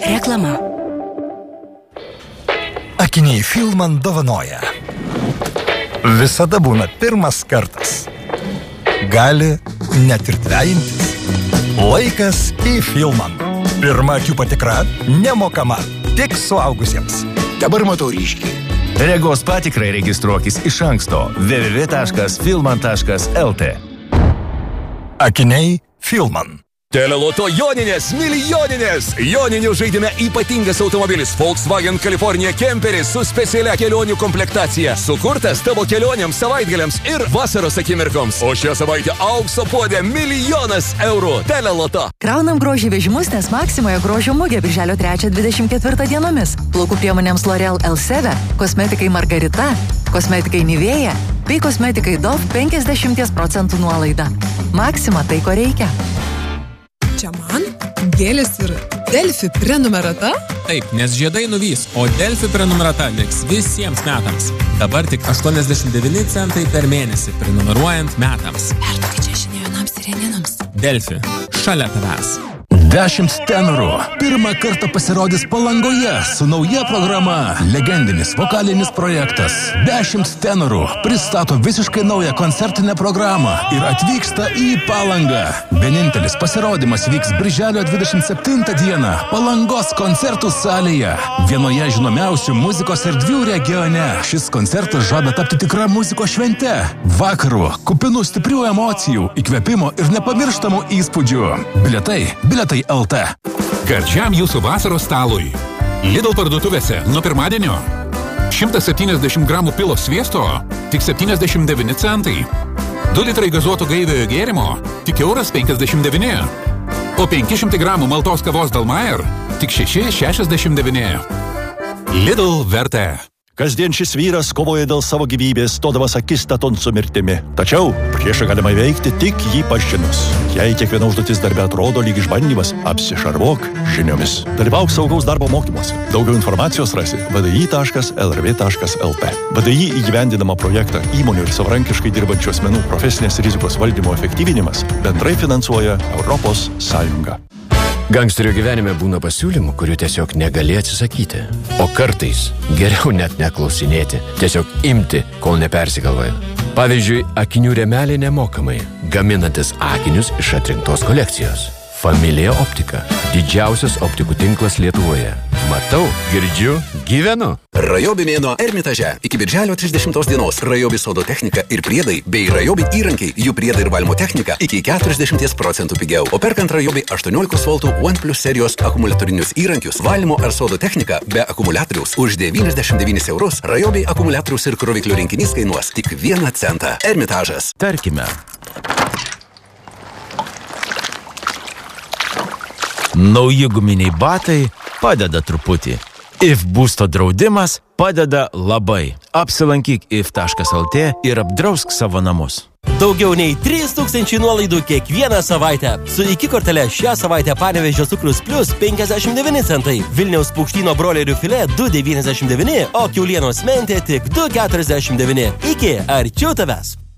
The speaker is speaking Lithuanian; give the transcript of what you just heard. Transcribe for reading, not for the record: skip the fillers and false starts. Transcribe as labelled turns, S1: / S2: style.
S1: Reklama.
S2: Akiniai Filman dovanoja. Visada būna pirmas kartas. Gali net ir trejintis. Laikas į Filman. Pirma akių patikra nemokama, tik suaugusiems.
S3: Dabar matau ryškiai.
S4: Regos patikrai registruokis iš anksto www.filman.lt.
S2: Akiniai Filman.
S5: Teleloto Joninės milijoninės. Joninių žaidime ypatingas automobilis Volkswagen California Kemperis su specialia kelionių komplektacija. Sukurtas tavo kelionėms, savaitgaliams ir vasaros akimirkoms. O šią savaitę aukso puodė 1 000 000 eurų. Teleloto.
S6: Kraunam grožį vežimus, nes Maksimoje grožio mugė birželio 3-24 dienomis. Plaukų priemonėms L'Oreal Elseve, kosmetikai Margarita, kosmetikai Nivea bei kosmetikai Dove 50% nuolaida. Maksima tai, ko reikia.
S7: Čia man gėlės ir Delfi prenumerata?
S8: Taip, nes žiedai nuvys, o Delfi prenumerata liks visiems metams. Dabar tik 89 centai per mėnesį prenumeruojant metams.
S1: Perduokit čia žinionams ir reninams.
S8: Delfi, šalia tavęs.
S4: 10 tenorų. Pirmą kartą pasirodys Palangoje su nauja programa. Legendinis vokalinis projektas 10 tenorų pristato visiškai naują koncertinę programą ir atvyksta į Palangą. Vienintelis pasirodymas vyks birželio 27 dieną Palangos koncertų salėje. Vienoje žinomiausių muzikos erdvių regione. Šis koncertas žada tapti tikra muzikos švente. Vakaru kupinų stiprių emocijų, įkvėpimo ir nepamirštamų įspūdžių. Biletai LT.
S9: Gardžiam jūsų vasaros stalui. Lidl parduotuvėse nuo pirmadienio 170 gramų pilo sviesto tik 79 centai. 2 litrai gazuoto gaiviojo gėrimo tik €1,59. O 500 gramų maltos kavos Dalmayer tik 6,69. Lidl vertė.
S10: Kasdien šis vyras kovoja dėl savo gyvybės, stodamas akistaton su mirtimi. Tačiau priešą galima įveikti tik jį pažinus. Jei kiekviena užduotis darbe atrodo lyg išbandymas, apsišarvuok žiniomis. Dalyvauk saugaus darbo mokymuose. Daugiau informacijos rasi vdi.lrv.lt. VDI įgyvendinamą projektą įmonių ir savarankiškai dirbančių asmenų profesinės rizikos valdymo efektyvinimas bendrai finansuoja Europos Sąjunga.
S11: Gangsterio gyvenime būna pasiūlymų, kurių tiesiog negali atsisakyti. O kartais geriau net neklausinėti, tiesiog imti, kol nepersigalvoja. Pavyzdžiui, akinių rėmeliai nemokamai, gaminantis akinius iš atrinktos kolekcijos. Familija Optika. Didžiausias optikų tinklas Lietuvoje. Matau, girdžiu, gyvenu.
S12: Rajobi mėnuo Ermitaže. Iki birželio 30 dienos Rajobi sodo technika ir priedai bei Rajobi įrankiai, jų priedai ir valymo technika iki 40% pigiau. O perkant Rajobi 18 voltų OnePlus serijos akumuliatorinius įrankius, valymo ar sodo technika be akumuliatoriaus už 99 eurus, Rajobi akumuliatorius ir kroviklio rinkinys kainuos tik 1 centą. Ermitažas.
S4: Tarkime. Nauji guminiai batai padeda truputį. IF būsto draudimas padeda labai. Apsilankyk if.lt ir apdrausk savo namus.
S13: Daugiau nei 3000 nuolaidų kiekvieną savaitę. Su iki kortele šią savaitę Panevėžio cukrus plus 59 centai. Vilniaus paukštyno brolerių filė 2,99, o kiaulienos mentė tik 2,49. Iki arčiau tavęs.